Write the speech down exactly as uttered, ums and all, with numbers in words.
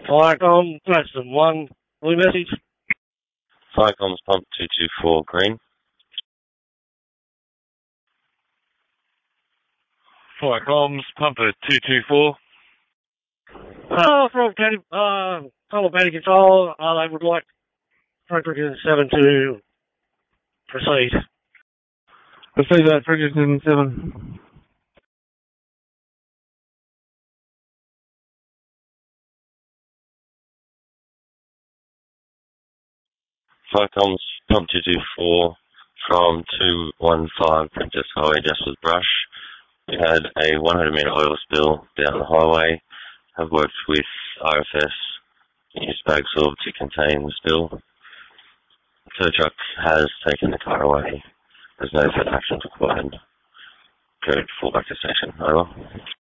Firecom, that's the one. Blue message. Firecom's pump two two four green. Firecom's pumper two two four. Uh, from County, uh, Total County Control, uh, they would like Frederick seven to proceed. Proceed that, Frederick seven. Firecom's pump two two four from two one five Princess Highway just with brush. We had a one hundred metre oil spill down the highway. Have worked with R F S, used bag sorb to contain the spill. The tow truck has taken the car away. There's no further action required. Go full back to station. Over.